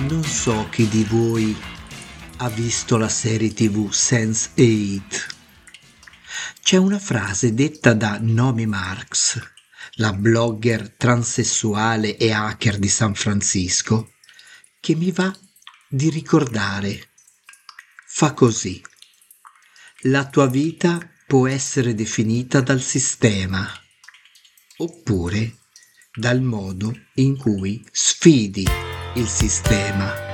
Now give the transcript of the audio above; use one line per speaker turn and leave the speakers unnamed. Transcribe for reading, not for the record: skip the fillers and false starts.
Non so chi di voi ha visto la serie TV Sense8. C'è una frase detta da Nomi Marx, la blogger transessuale e hacker di San Francisco, che mi va di ricordare. Fa così: la tua vita può essere definita dal sistema, oppure dal modo in cui sfidi il sistema.